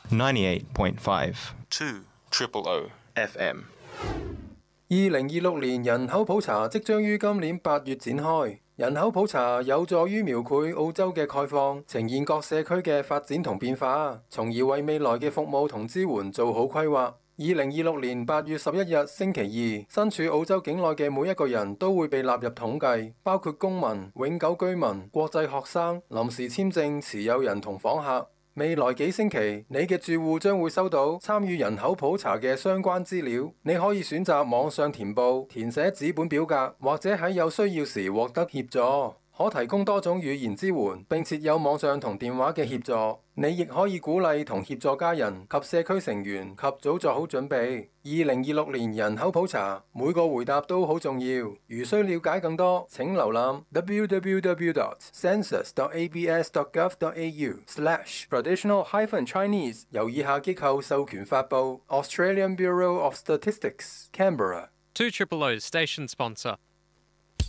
98.5 2 Triple O FM。 2026年人口普查即將於今年8月展開。人口普查有助於描繪澳洲嘅概況，呈現各社區嘅發展同變化，從而為未來嘅服務同支援做好規劃。2026年8月11日星期二，身處澳洲境內嘅每一個人都會被納入統計，包括公民、永久居民、國際學生、臨時簽證持有人同訪客。未來幾星期，你嘅住戶將會收到參與人口普查嘅相關資料。你可以選擇網上填報、填寫紙本表格，或者喺有需要時獲得協助。可提供多種語言支援，並設有網上同電話嘅協助。你亦可以鼓勵同協助家人及社區成員及早做好準備。2026年人口普查，每個回答都好重要。如需了解更多，請瀏覽 www.census.abs.gov.au/traditional-chinese， 由以下機構授權發布 Australian Bureau of Statistics Canberra。 2 Triple O's station sponsor